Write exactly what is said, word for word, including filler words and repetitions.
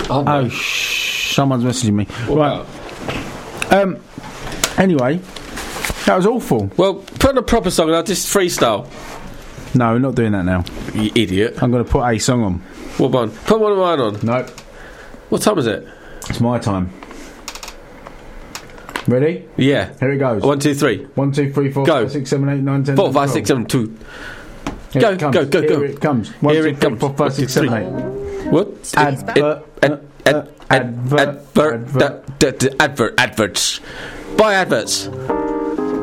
Oh, no. Oh, shh. Someone's messaging me. What right. Um. Anyway, that was awful. Well, put on a proper song and I'll just freestyle. No, we're not doing that now. You idiot. I'm going to put a song on. What one? Put one of mine on. No. What time is it? It's my time. Ready? Yeah. Here it goes. One, two, three. One, two, three, four, Go. five, six, seven, eight, nine, ten, Four, eleven, five, six, seven, two. Here Go, it comes. go, go, Here go. it comes. One, Here two, it three, comes. four, five, One, six, two, seven, three. eight. What? Advert. Ad- ad- ad- Advert. Advert. Advert. Advert. Adverts. Buy adverts.